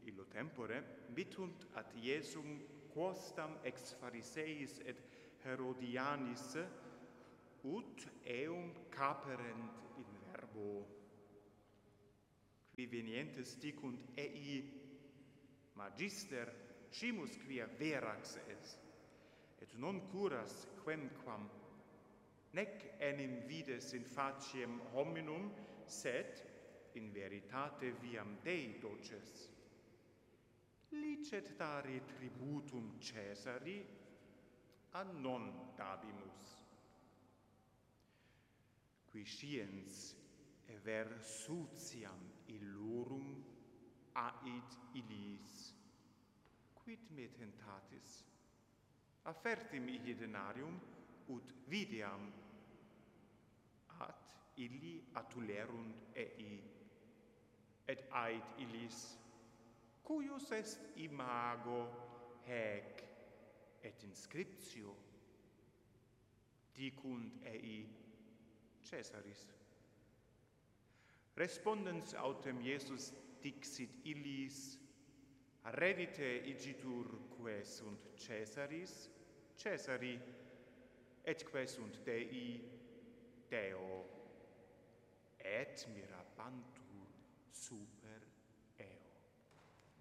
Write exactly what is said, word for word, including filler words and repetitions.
illo tempore vitunt ad Iesum quosdam ex Phariseis et Herodianis ut eum caperent in verbo. Qui venientes dicunt ei magister scimus quia verax es, et non curas quemquam, nec enim vides in faciem hominum, sed in veritate viam Dei doces. Licet dare tributum Caesari, a non dabimus. Qui sciens ever sutiam illorum ait illis, quid me tentatis? Afferti mihi denarium, ut videam, at illi atulerunt ei, et ait illis, cuius est imago haec et inscriptio? Dicunt ei, Caesaris. Respondens autem Iesus dixit illis, reddite igitur quae sunt Caesaris, Caesari, et quae sunt Dei, Deo, et mirabantur super